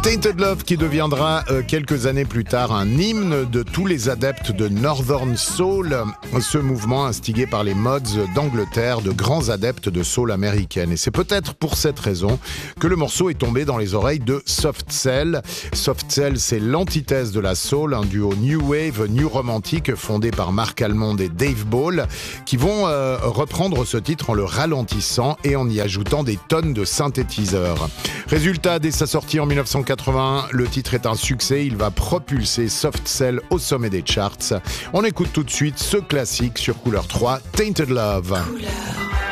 Tainted Love qui deviendra quelques années plus tard un hymne de tous les adeptes de Northern Soul, ce mouvement instigé par les Mods d'Angleterre, de grands adeptes de soul américaine. Et c'est peut-être pour cette raison que le morceau est tombé dans les oreilles de Soft Cell. Soft Cell, c'est l'antithèse de la soul, un duo New Wave, New Romantic fondé par Mark Almond et Dave Ball, qui vont reprendre ce titre en le ralentissant et en y ajoutant des tonnes de synthétiseurs. Résultat, dès sa sortie en 1981, le titre est un succès, il va propulser Soft Cell au sommet des charts. On écoute tout de suite ce classique sur Couleur 3, Tainted Love.